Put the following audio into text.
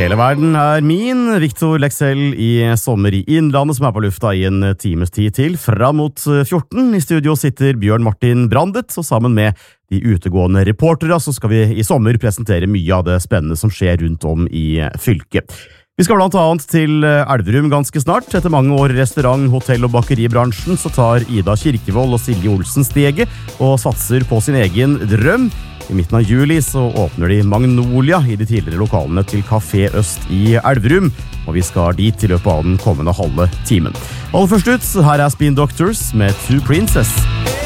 Hele verden min, Victor Lexell I Sommer I Innlandet, som på lufta I en times tid til. Fram mot 14 I studio sitter Bjørn Martin Brandet, og sammen med de utegående reportere så skal vi I sommer presentere mye av det spennende som skjer rundt om I fylket. Vi skal blant annet til Elverum ganske snart. Etter mange år restaurant-, hotell- og bakeribransjen så tar Ida Kirkevold og Silje Olsen steget og satser på sin egen drøm. I midten av juli så åpner de Magnolia I de tidligere lokalene til Café Øst I Elverum, og vi skal dit I løpet av den kommende halve timen. Aller først ut, her Spin Doctors med Two Princess.